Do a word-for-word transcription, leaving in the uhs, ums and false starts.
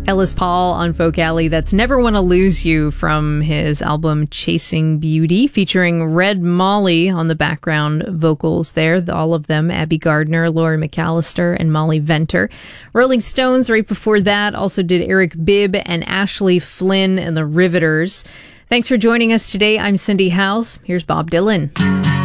Ellis Paul on Folk Alley. That's Never Wanna Lose You from his album Chasing Beauty, featuring Red Molly on the background vocals there. All of them, Abby Gardner, Laurie McAllister, and Molly Venter. Rolling Stones right before that also did Eric Bibb and Ashley Flynn and the Riveters. Thanks for joining us today. I'm Cindy House. Here's Bob Dylan.